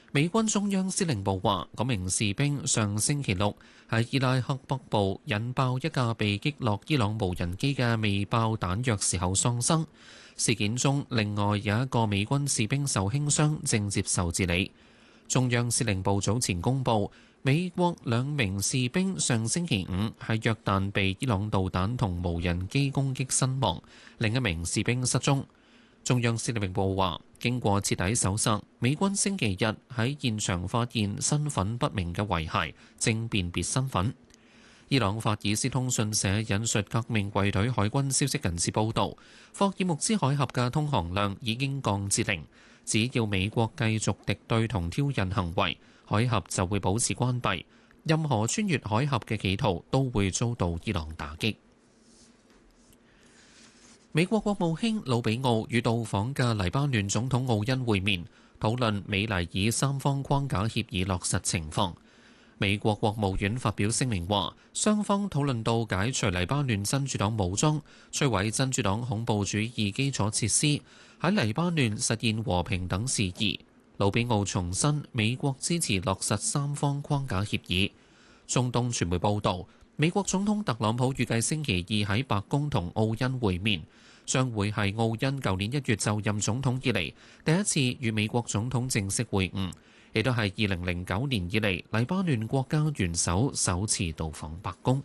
美軍中央司令部話，嗰名士兵上星期六喺伊拉克北部引爆一架被擊落伊朗無人機嘅未爆彈藥時候喪生。事件中，另外有一個美軍士兵受輕傷，正接受治理。中央司令部早前公布，美國2名士兵上星期5喺約旦被伊朗導彈同無人機攻擊身亡，另一名士兵失蹤。中央司令部話，經過徹底搜索，美軍星期日喺現場發現身份不明嘅遺骸，正辨別身份。伊朗法爾斯通訊社引述革命衛隊海軍消息人士報導，霍爾木茲海峽嘅通航量已經降至0，只要美國繼續敵對同挑釁行為，海峽就會保持關閉，任何穿越海峽嘅企圖都會遭到伊朗打擊。美國國務卿魯比奧與到訪嘅黎巴嫩總統奧恩會面，討論美黎爾3方框架協議落實情況。美國國務院發表聲明話，雙方討論到解除黎巴嫩真主黨武裝、摧毀真主黨恐怖主義基礎設施、喺黎巴嫩實現和平等事宜。魯比奧重申美國支持落實3方框架協議。中東傳媒報導，美國總統特朗普預計星期2喺白宮同奧恩會面，將會係奧恩舊年1月就任總統以嚟第一次與美國總統正式會晤，亦都係2009年以嚟黎巴嫩國家元首首次到訪白宮。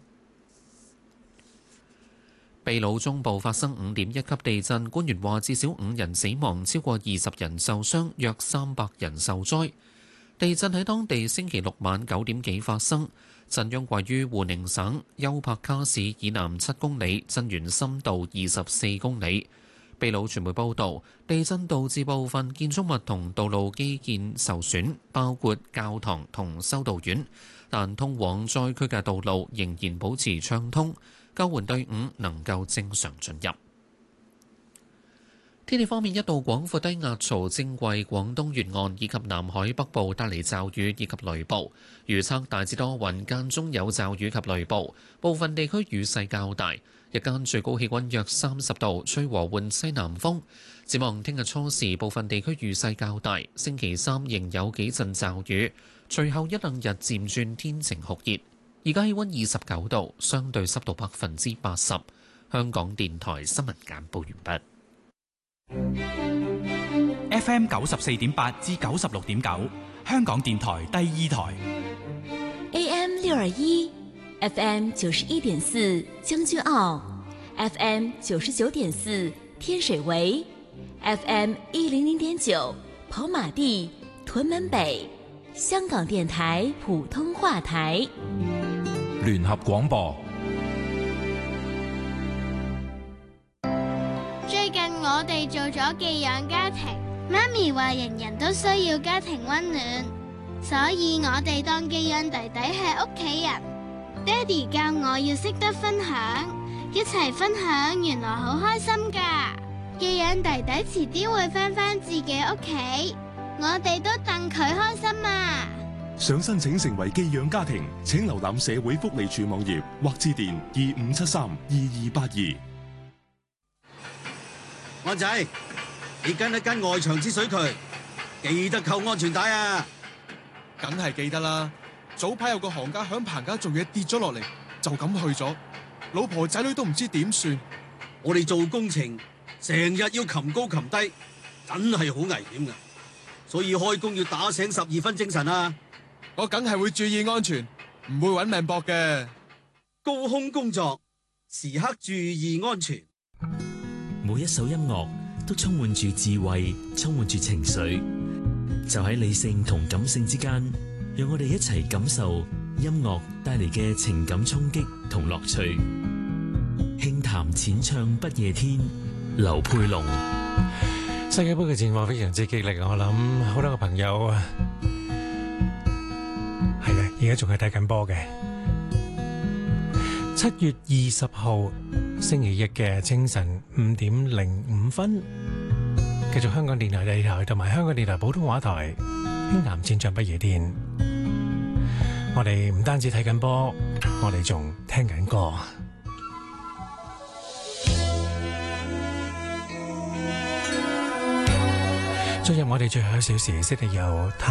秘魯中部發生5.1級地震，官員話至少5人死亡，超過20人受傷，約300人受災。地震喺當地星期六晚9點幾發生，震央位於胡寧省丘帕卡市以南7公里，震源深度24公里。秘魯傳媒報導，地震導致部分建築物同道路基建受損，包括教堂同修道院，但通往災區嘅道路仍然保持暢通，救援隊伍能夠正常進入。天氣方面，一道廣闊低壓槽正為廣東沿岸以及南海北部帶嚟驟雨以及雷暴，預測大致多雲，間中有驟雨及雷暴，部分地區雨勢較大。日間最高氣溫約30度，吹和緩西南風。展望聽日初時，部分地區雨勢較大，星期3仍有幾陣驟雨，隨後一兩日漸轉天晴酷熱。而家氣溫29度，相對濕度80%。香港電台新聞簡報完畢。 FM 94.8至96.9，香港電台第2台。 AM 621。FM 91.4將軍澳 ，FM 99.4天水圍 ，FM 100.9跑馬地屯門北，香港電台普通話台。 聯合廣播。 最近我哋做咗寄養家庭，媽咪話人人都需要家庭溫暖，所以我哋當寄養弟弟係屋企人。爹哋教我要識得分享，一齊分享原來好開心㗎。寄養弟弟遲啲會返自己屋企，我哋都戥佢開心啊！ 想申請成為寄養家庭，請瀏覽社會福利署網頁或致電25732282。 安仔，你跟一跟外牆之水渠，記得扣安全帶啊！ 梗係記得啦。早排有個行家響棚架做嘢跌咗落嚟，就咁去咗，老婆仔女都唔知點算。 我哋做工程成日要擒高擒低，真係好危險噶，所以開工要打醒12分精神啊！ 我梗係會注意安全，唔會搵命搏嘅。 高空工作，時刻注意安全。 每一首音樂都充滿住智慧，充滿住情緒，就喺理性同感性之間，讓我哋一齊感受音樂帶嚟嘅情感衝擊同樂趣。輕談淺唱不夜天，劉佩龍。 世界盃嘅戰況非常之激烈，我諗好多個朋友係啊，而家仲係睇緊波嘅。7月20號星期一嘅清晨5點05分，繼續香港電台第2台同埋香港電台普通話台輕談淺唱不夜天。我哋唔單止睇緊波，我哋仲聽緊歌。進入我哋最後1小時，識得有